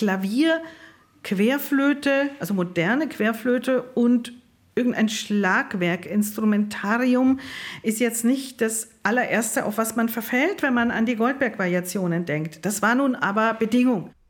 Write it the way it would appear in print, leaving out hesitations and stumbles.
Klavier, Querflöte, also moderne Querflöte und irgendein Schlagwerk, Instrumentarium ist jetzt nicht das allererste, auf was man verfällt, wenn man an die Goldberg-Variationen denkt. Das war nun aber Bedingung.